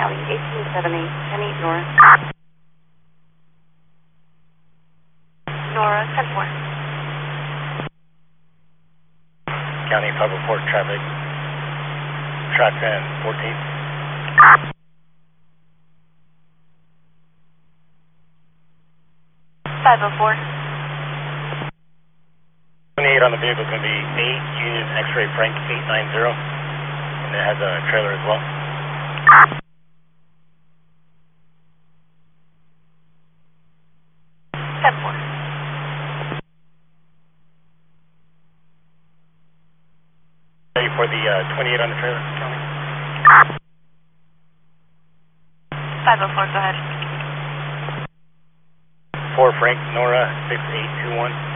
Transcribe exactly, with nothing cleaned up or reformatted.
County, eighteen seventy, ten eight Nora. Nora, ten four. County five oh four traffic. Track ten, fourteen. five oh four. twenty-eight on the vehicle is going to be eight Union X-Ray Frank eight nine zero. And it has a trailer as well. ten four. Ready for the uh, twenty-eight on the trailer, County? five oh four, go ahead. four Frank, Nora, six eight two one.